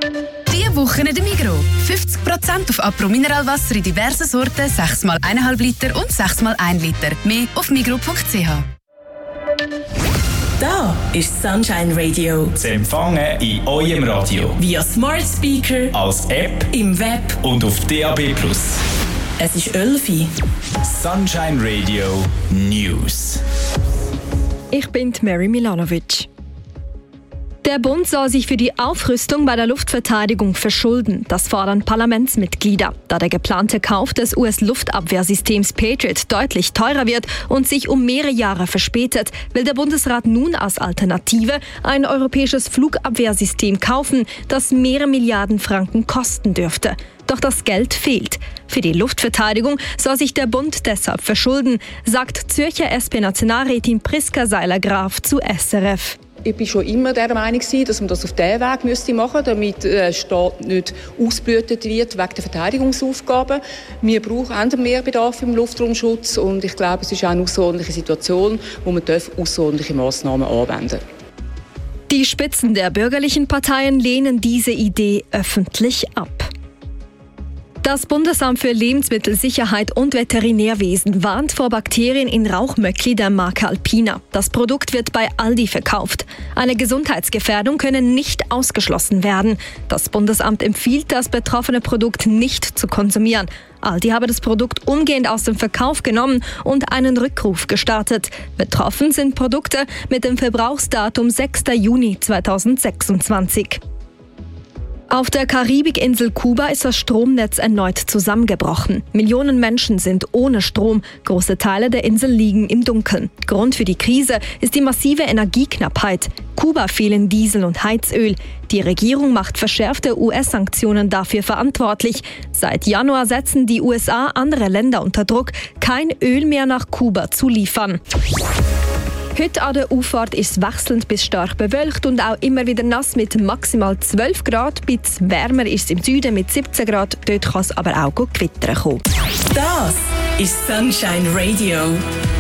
Diese Woche in der Migros. 50% auf Apro Mineralwasser in diversen Sorten, 6x1,5 Liter und 6x1 Liter. Mehr auf migros.ch. Da ist Sunshine Radio. Zu empfangen in eurem Radio. Via Smart Speaker, als App, im Web und auf DAB+. Es ist 11. Sunshine Radio News. Ich bin Mary Milanovic. Der Bund soll sich für die Aufrüstung bei der Luftverteidigung verschulden. Das fordern Parlamentsmitglieder. Da der geplante Kauf des US-Luftabwehrsystems Patriot deutlich teurer wird und sich um mehrere Jahre verspätet, will der Bundesrat nun als Alternative ein europäisches Flugabwehrsystem kaufen, das mehrere Milliarden Franken kosten dürfte. Doch das Geld fehlt. Für die Luftverteidigung soll sich der Bund deshalb verschulden, sagt Zürcher SP-Nationalrätin Priska Seiler-Graf zu SRF. Ich war schon immer der Meinung, dass man das auf diesen Weg machen müsste, damit der Staat nicht ausgeblutet wird wegen der Verteidigungsaufgaben. Wir haben mehr Bedarf im Luftraumschutz und ich glaube, es ist auch eine außerordentliche Situation, wo man außerordentliche Massnahmen anwenden darf. Die Spitzen der bürgerlichen Parteien lehnen diese Idee öffentlich ab. Das Bundesamt für Lebensmittelsicherheit und Veterinärwesen warnt vor Bakterien in Rauchmöckli der Marke Alpina. Das Produkt wird bei Aldi verkauft. Eine Gesundheitsgefährdung könne nicht ausgeschlossen werden. Das Bundesamt empfiehlt, das betroffene Produkt nicht zu konsumieren. Aldi habe das Produkt umgehend aus dem Verkauf genommen und einen Rückruf gestartet. Betroffen sind Produkte mit dem Verbrauchsdatum 6. Juni 2026. Auf der Karibikinsel Kuba ist das Stromnetz erneut zusammengebrochen. Millionen Menschen sind ohne Strom. Große Teile der Insel liegen im Dunkeln. Grund für die Krise ist die massive Energieknappheit. Kuba fehlen Diesel und Heizöl. Die Regierung macht verschärfte US-Sanktionen dafür verantwortlich. Seit Januar setzen die USA andere Länder unter Druck, kein Öl mehr nach Kuba zu liefern. Heute an der Auffahrt ist es wechselnd bis stark bewölkt und auch immer wieder nass mit maximal 12 Grad. Bisschen wärmer ist es im Süden mit 17 Grad. Dort kann es aber auch gewittern kommen. Das ist Sunshine Radio.